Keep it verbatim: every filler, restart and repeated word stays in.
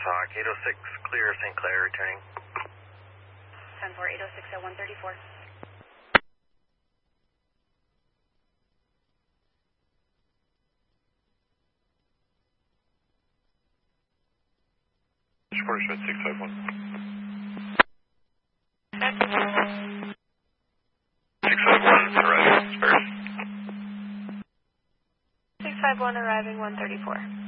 Hawk, eight oh six, clear Saint Clair, returning. ten four, eight oh six at one thirty-four. Quarter Schmidt six five one. six five one, arriving, spares. six five one arriving one thirty-four.